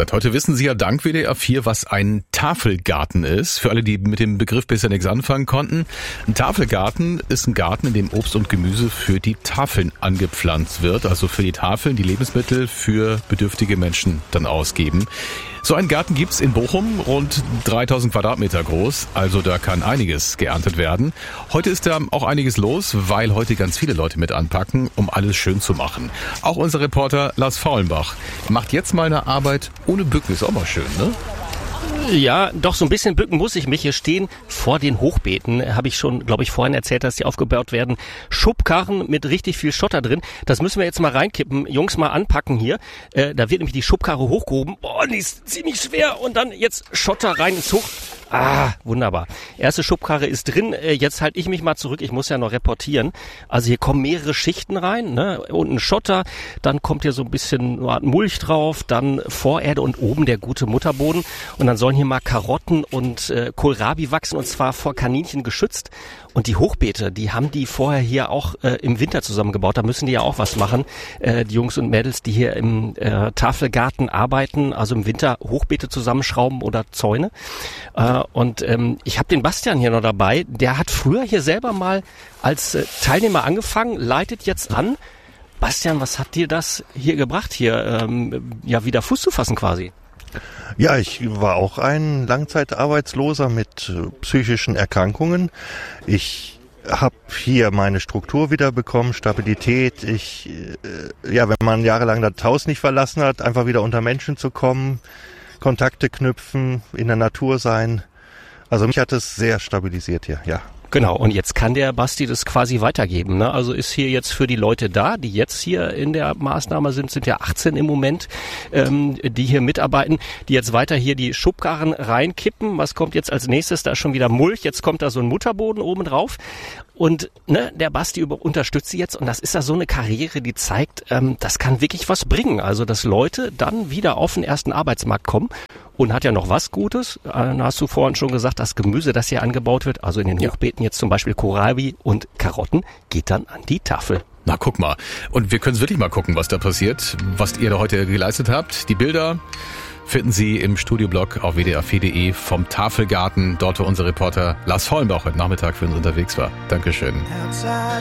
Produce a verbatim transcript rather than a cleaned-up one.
Seit heute wissen Sie ja dank W D R vier, was ein Tafelgarten ist. Für alle, die mit dem Begriff bisher nichts anfangen konnten. Ein Tafelgarten ist ein Garten, in dem Obst und Gemüse für die Tafeln angepflanzt wird. Also für die Tafeln, die Lebensmittel für bedürftige Menschen dann ausgeben. So einen Garten gibt's in Bochum, rund dreitausend Quadratmeter groß. Also da kann einiges geerntet werden. Heute ist da auch einiges los, weil heute ganz viele Leute mit anpacken, um alles schön zu machen. Auch unser Reporter Lars Faulenbach macht jetzt mal eine Arbeit ohne Bücken. Ist auch mal schön, ne? Ja, doch so ein bisschen bücken muss ich mich. Hier stehen vor den Hochbeeten, habe ich schon, glaube ich, vorhin erzählt, dass die aufgebaut werden. Schubkarren mit richtig viel Schotter drin. Das müssen wir jetzt mal reinkippen. Jungs, mal anpacken hier. Äh, da wird nämlich die Schubkarre hochgehoben. Boah, die ist ziemlich schwer. Und dann jetzt Schotter rein ins Hoch. Ah, wunderbar. Erste Schubkarre ist drin. Äh, jetzt halte ich mich mal zurück. Ich muss ja noch reportieren. Also hier kommen mehrere Schichten rein, ne? Unten Schotter, dann kommt hier so ein bisschen Mulch drauf, dann Vorerde und oben der gute Mutterboden. Und dann sollen hier mal Karotten und äh, Kohlrabi wachsen, und zwar vor Kaninchen geschützt. Und die Hochbeete, die haben die vorher hier auch äh, im Winter zusammengebaut. Da müssen die ja auch was machen, äh, die Jungs und Mädels, die hier im äh, Tafelgarten arbeiten, also im Winter Hochbeete zusammenschrauben oder Zäune. Äh, und ähm, ich habe den Bastian hier noch dabei. Der hat früher hier selber mal als äh, Teilnehmer angefangen, leitet jetzt an. Bastian, was hat dir das hier gebracht, hier ähm, ja wieder Fuß zu fassen quasi? Ja, ich war auch ein Langzeitarbeitsloser mit äh, psychischen Erkrankungen. Ich habe hier meine Struktur wieder bekommen, Stabilität. Ich, äh, ja, wenn man jahrelang das Haus nicht verlassen hat, einfach wieder unter Menschen zu kommen, Kontakte knüpfen, in der Natur sein. Also mich hat es sehr stabilisiert hier, ja. Genau, und jetzt kann der Basti das quasi weitergeben, ne? Also ist hier jetzt für die Leute da, die jetzt hier in der Maßnahme sind, sind ja achtzehn im Moment, ähm, die hier mitarbeiten, die jetzt weiter hier die Schubkarren reinkippen. Was kommt jetzt als nächstes? Da ist schon wieder Mulch, jetzt kommt da so ein Mutterboden oben drauf. Und ne, der Basti über, unterstützt sie jetzt, und das ist ja so eine Karriere, die zeigt, ähm, das kann wirklich was bringen. Also dass Leute dann wieder auf den ersten Arbeitsmarkt kommen. Und hat ja noch was Gutes, äh, hast du vorhin schon gesagt, das Gemüse, das hier angebaut wird, also in den Hochbeeten jetzt zum Beispiel Kohlrabi und Karotten, geht dann an die Tafel. Na, guck mal. Und wir können wirklich mal gucken, was da passiert, was ihr da heute geleistet habt. Die Bilder finden Sie im Studioblog auf w d r vier punkt d e vom Tafelgarten. Dort, wo unser Reporter Lars Faulenbach heute Nachmittag für uns unterwegs war. Dankeschön. Outside